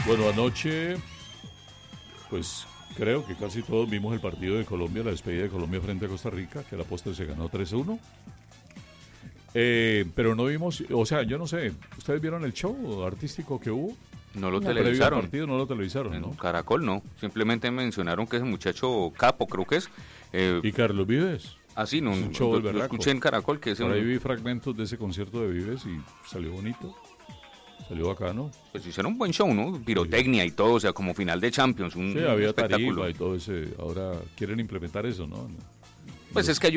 Bueno, anoche, pues creo que casi todos vimos el partido de Colombia, la despedida de Colombia frente a Costa Rica, que a la postre se ganó 3-1. Pero no vimos, o sea, yo no sé, ¿ustedes vieron el show artístico que hubo? No lo Previo al televisaron. partido no lo televisaron, En ¿no? Caracol no. Simplemente mencionaron que ese muchacho Capo, creo que es. ¿Y Carlos Vives? Así, no, Es un show del lo berraco. escuché en Caracol. Que Por ahí vi fragmentos de ese concierto de Vives y salió bonito. Salió bacano. Pues hicieron un buen show, ¿no? Pirotecnia y todo, o sea, como final de Champions, un Sí, había espectáculo. tarima y todo ese. Ahora quieren implementar eso, ¿no? Pues es que hay